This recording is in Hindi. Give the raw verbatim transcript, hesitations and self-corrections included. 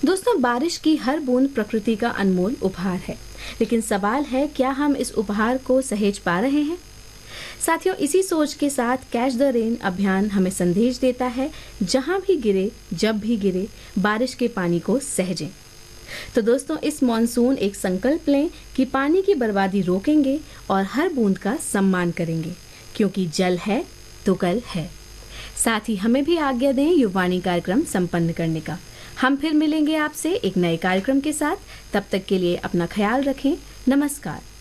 दोस्तों, बारिश की हर बूंद प्रकृति का अनमोल उपहार है, लेकिन सवाल है क्या हम इस उपहार को सहेज पा रहे हैं। साथियों, इसी सोच के साथ कैच द रेन अभियान हमें संदेश देता है, जहां भी गिरे, जब भी गिरे, बारिश के पानी को सहेजें। तो दोस्तों, इस मॉनसून एक संकल्प लें कि पानी की बर्बादी रोकेंगे और हर बूंद का सम्मान करेंगे, क्योंकि जल है तो कल है। साथ ही हमें भी आज्ञा दें युवानी कार्यक्रम संपन्न करने का। हम फिर मिलेंगे आपसे एक नए कार्यक्रम के साथ। तब तक के लिए अपना ख्याल रखें। नमस्कार।